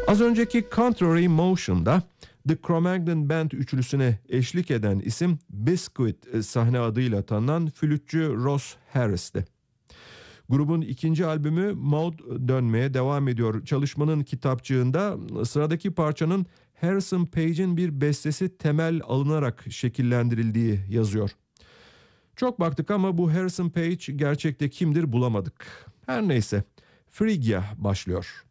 Az önceki Contrary Motion'da The Cro-Magnon Band üçlüsüne eşlik eden isim Biscuit sahne adıyla tanınan flütçü Ross Harris'ti. Grubun ikinci albümü Mode dönmeye devam ediyor. Çalışmanın kitapçığında sıradaki parçanın Harrison Page'in bir bestesi temel alınarak şekillendirildiği yazıyor. Çok baktık ama bu Harrison Page gerçekte kimdir bulamadık. Her neyse, Phrygia başlıyor.